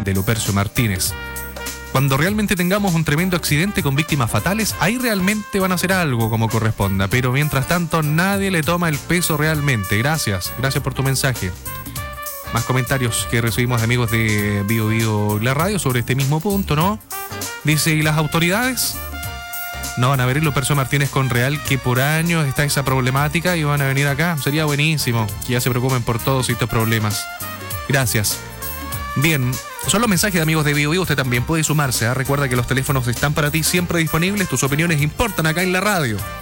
de Lupercio Martínez. Cuando realmente tengamos un tremendo accidente con víctimas fatales, ahí realmente van a hacer algo como corresponda. Pero mientras tanto, nadie le toma el peso realmente. Gracias por tu mensaje. Más comentarios que recibimos de amigos de Bio Bio La Radio sobre este mismo punto, ¿no? Dice, ¿y las autoridades? No van a ver el Lupercio Martínez con Real, que por años está esa problemática y van a venir acá. Sería buenísimo que ya se preocupen por todos estos problemas. Gracias. Bien, son los mensajes de amigos de Bio Bio. Usted también puede sumarse, ¿eh? Recuerda que los teléfonos están para ti siempre disponibles. Tus opiniones importan acá en la radio.